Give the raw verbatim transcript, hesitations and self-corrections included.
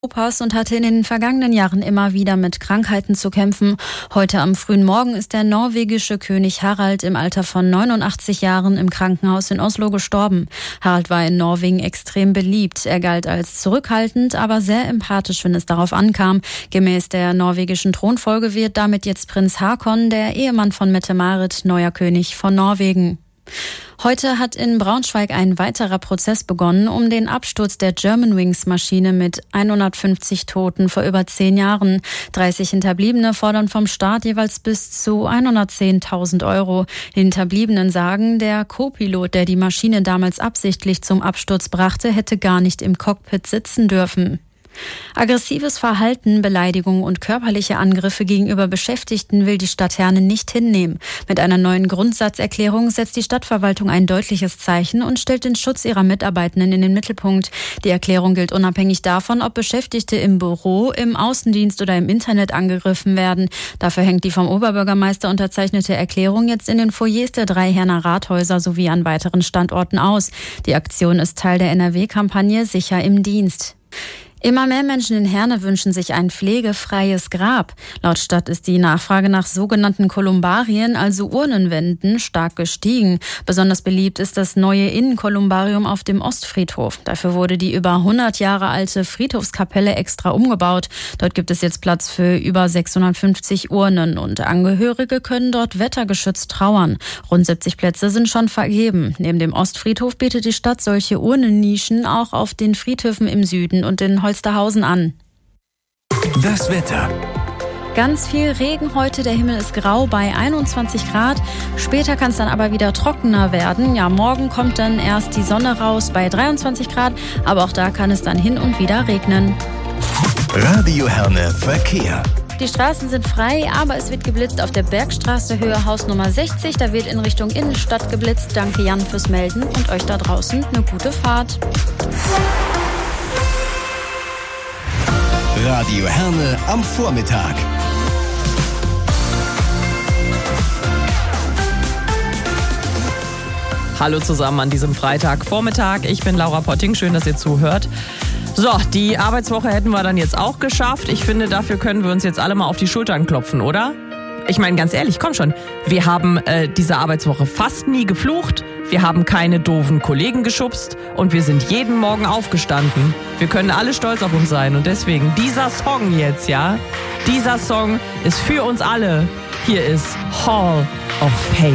Europas und hatte in den vergangenen Jahren immer wieder mit Krankheiten zu kämpfen. Heute am frühen Morgen ist der norwegische König Harald im Alter von neunundachtzig Jahren im Krankenhaus in Oslo gestorben. Harald war in Norwegen extrem beliebt. Er galt als zurückhaltend, aber sehr empathisch, wenn es darauf ankam. Gemäß der norwegischen Thronfolge wird damit jetzt Prinz Haakon, der Ehemann von Mette-Marit, neuer König von Norwegen. Heute hat in Braunschweig ein weiterer Prozess begonnen um den Absturz der Germanwings-Maschine mit hundertfünfzig Toten vor über zehn Jahren. dreißig Hinterbliebene fordern vom Staat jeweils bis zu hundertzehntausend Euro. Die Hinterbliebenen sagen, der Co-Pilot, der die Maschine damals absichtlich zum Absturz brachte, hätte gar nicht im Cockpit sitzen dürfen. Aggressives Verhalten, Beleidigungen und körperliche Angriffe gegenüber Beschäftigten will die Stadt Herne nicht hinnehmen. Mit einer neuen Grundsatzerklärung setzt die Stadtverwaltung ein deutliches Zeichen und stellt den Schutz ihrer Mitarbeitenden in den Mittelpunkt. Die Erklärung gilt unabhängig davon, ob Beschäftigte im Büro, im Außendienst oder im Internet angegriffen werden. Dafür hängt die vom Oberbürgermeister unterzeichnete Erklärung jetzt in den Foyers der drei Herner Rathäuser sowie an weiteren Standorten aus. Die Aktion ist Teil der N R W-Kampagne Sicher im Dienst. Immer mehr Menschen in Herne wünschen sich ein pflegefreies Grab. Laut Stadt ist die Nachfrage nach sogenannten Kolumbarien, also Urnenwänden, stark gestiegen. Besonders beliebt ist das neue Innenkolumbarium auf dem Ostfriedhof. Dafür wurde die über hundert Jahre alte Friedhofskapelle extra umgebaut. Dort gibt es jetzt Platz für über sechshundertfünfzig Urnen und Angehörige können dort wettergeschützt trauern. Rund siebzig Plätze sind schon vergeben. Neben dem Ostfriedhof bietet die Stadt solche Urnennischen auch auf den Friedhöfen im Süden und in Holsterhausen an. Das Wetter. Ganz viel Regen heute, der Himmel ist grau bei einundzwanzig Grad. Später kann es dann aber wieder trockener werden. Ja, morgen kommt dann erst die Sonne raus bei dreiundzwanzig Grad, aber auch da kann es dann hin und wieder regnen. Radio Herne Verkehr. Die Straßen sind frei, aber es wird geblitzt auf der Bergstraße Höhe Haus Nummer sechzig. Da wird in Richtung Innenstadt geblitzt. Danke Jan fürs Melden und euch da draußen eine gute Fahrt. Radio Herne am Vormittag. Hallo zusammen an diesem Freitagvormittag. Ich bin Laura Potting. Schön, dass ihr zuhört. So, die Arbeitswoche hätten wir dann jetzt auch geschafft. Ich finde, dafür können wir uns jetzt alle mal auf die Schultern klopfen, oder? Ich meine, ganz ehrlich, komm schon. Wir haben äh, diese Arbeitswoche fast nie geflucht. Wir haben keine doofen Kollegen geschubst. Und wir sind jeden Morgen aufgestanden. Wir können alle stolz auf uns sein. Und deswegen dieser Song jetzt, ja? Dieser Song ist für uns alle. Hier ist Hall of Fame.